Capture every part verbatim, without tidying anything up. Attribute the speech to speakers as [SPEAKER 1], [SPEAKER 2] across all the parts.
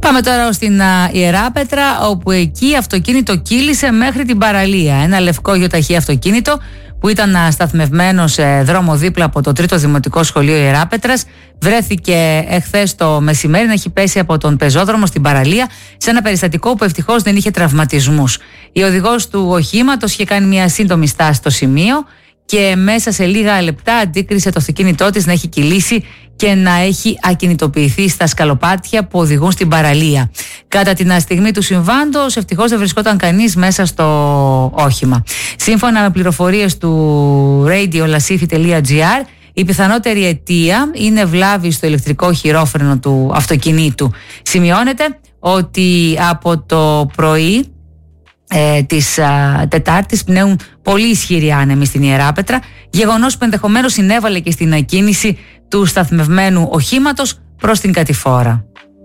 [SPEAKER 1] Πάμε τώρα στην α, Ιεράπετρα, όπου εκεί αυτοκίνητο κύλησε μέχρι την παραλία. Ένα λευκό γιοταχή αυτοκίνητο που ήταν α, σταθμευμένο σε δρόμο δίπλα από το τρίτο Δημοτικό Σχολείο Ιεράπετρας βρέθηκε εχθές το μεσημέρι να έχει πέσει από τον πεζόδρομο στην παραλία σε ένα περιστατικό που ευτυχώς δεν είχε τραυματισμούς. Η οδηγός του οχήματος είχε κάνει μια σύντομη στάση στο σημείο και μέσα σε λίγα λεπτά αντίκρισε το αυτοκίνητό της να έχει κυλήσει και να έχει ακινητοποιηθεί στα σκαλοπάτια που οδηγούν στην παραλία. Κατά την στιγμή του συμβάντος, ευτυχώς δεν βρισκόταν κανείς μέσα στο όχημα. Σύμφωνα με πληροφορίες του radio lasifi τελεία gr, η πιθανότερη αιτία είναι βλάβη στο ηλεκτρικό χειρόφρενο του αυτοκινήτου. Σημειώνεται ότι από το πρωί Ε, της α, Τετάρτης πνέουν πολύ ισχυροί άνεμοι στην Ιεράπετρα, γεγονός που ενδεχομένως συνέβαλε και στην ακίνηση του σταθμευμένου οχήματος προς την κατηφόρα.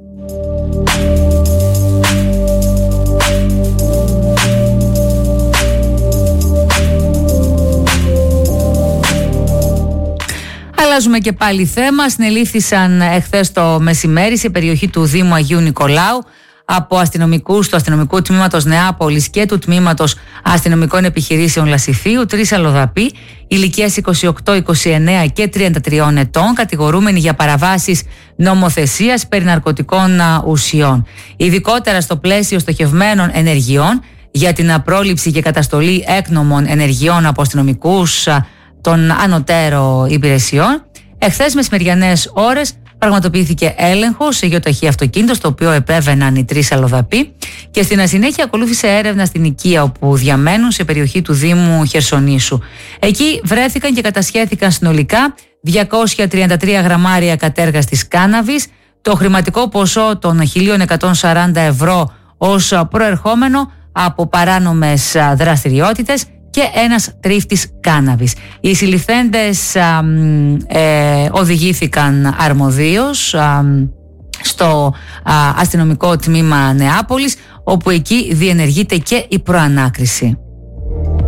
[SPEAKER 1] Αλλάζουμε και πάλι θέμα. Συνελήφθησαν εχθές το μεσημέρι σε περιοχή του Δήμου Αγίου Νικολάου από αστυνομικούς του αστυνομικού τμήματος Νεάπολης και του τμήματος αστυνομικών επιχειρήσεων Λασιθίου τρεις αλλοδαποί ηλικίας είκοσι οκτώ, είκοσι εννέα και τριάντα τρία ετών, κατηγορούμενοι για παραβάσεις νομοθεσίας περί ναρκωτικών ουσιών. Ειδικότερα στο πλαίσιο στοχευμένων ενεργειών για την πρόληψη και καταστολή έκνομων ενεργειών από αστυνομικούς των ανωτέρω υπηρεσιών. Εχθές μεσημεριανές ώρες πραγματοποιήθηκε έλεγχος σε γιοταχή αυτοκίνητο, στο οποίο επέβαιναν οι τρεις αλλοδαποί, και στην συνέχεια ακολούθησε έρευνα στην οικία όπου διαμένουν σε περιοχή του Δήμου Χερσονήσου. Εκεί βρέθηκαν και κατασχέθηκαν συνολικά διακόσια τριάντα τρία γραμμάρια κατέργαστης κάναβης, το χρηματικό ποσό των χίλια εκατόν σαράντα ευρώ ως προερχόμενο από παράνομες δραστηριότητες και ένας τρίφτης κάναβης. Οι συλληφθέντες α, ε, οδηγήθηκαν αρμοδίως α, στο α, αστυνομικό τμήμα Νεάπολης, όπου εκεί διενεργείται και η προανάκριση.